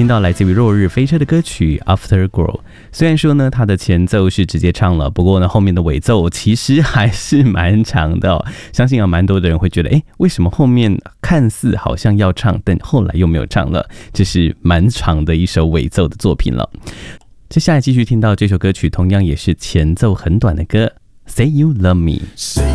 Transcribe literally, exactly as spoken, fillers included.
听到来自于落日飞车的歌曲 Afterglow。 虽然说呢它的前奏是直接唱了，不过呢后面的尾奏其实还是蛮长的哦。相信有蛮多的人会觉得，诶，为什么后面看似好像要唱，但后来又没有唱了？这是蛮长的一首尾奏的作品了。接下来继续听到这首歌曲，同样也是前奏很短的歌 Say You Love Me。